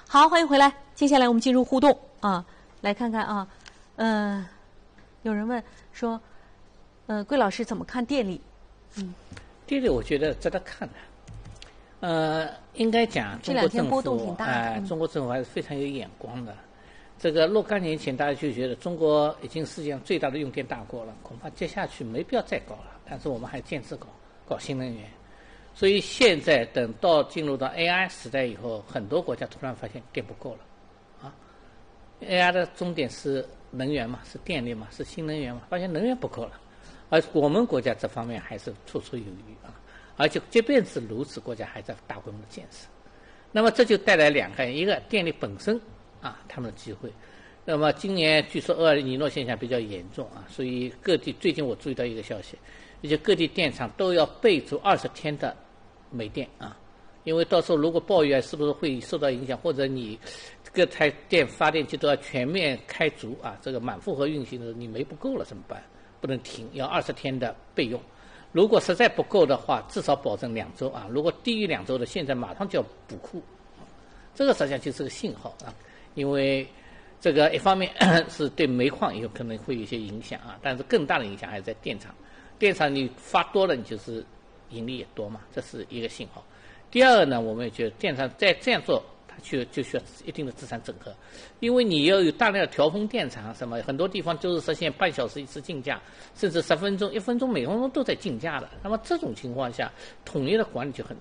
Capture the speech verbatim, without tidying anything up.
好，欢迎回来。接下来我们进入互动啊，来看看啊，嗯、呃，有人问说，呃，桂老师怎么看电力？嗯， 电力我觉得值得看的。呃，应该讲中国政府，哎、呃，中国政府还是非常有眼光的。这个若干年前大家就觉得中国已经世界上最大的用电大国了，恐怕接下去没必要再搞了。但是我们还坚持搞搞新能源，所以现在等到进入到 A I 时代以后，很多国家突然发现电不够了，啊 ，A I 的终点是能源嘛，是电力嘛，是新能源嘛，发现能源不够了，而我们国家这方面还是绰绰有余啊。而且即便是如此，国家还在大规模的建设，那么这就带来两个，一个电力本身啊，他们的机会。那么今年据说厄尔尼诺现象比较严重啊，所以各地最近我注意到一个消息，而且各地电厂都要备足二十天的煤电啊，因为到时候如果暴雨啊，是不是会受到影响，或者你各台电发电机都要全面开足啊，这个满负荷运行的时候，你煤不够了怎么办？不能停，要二十天的备用。如果实在不够的话，至少保证两周啊。如果低于两周的，现在马上就要补库。这个实际上就是个信号啊，因为这个一方面是对煤矿有可能会有一些影响啊，但是更大的影响还是在电厂。电厂你发多了，你就是盈利也多嘛，这是一个信号。第二个呢，我们也觉得电厂再这样做，它就就需要一定的资产整合，因为你要有大量的调峰电厂，什么很多地方就是实现半小时一次竞价，甚至十分钟、一分钟、每分钟都在竞价的。那么这种情况下，统一的管理就很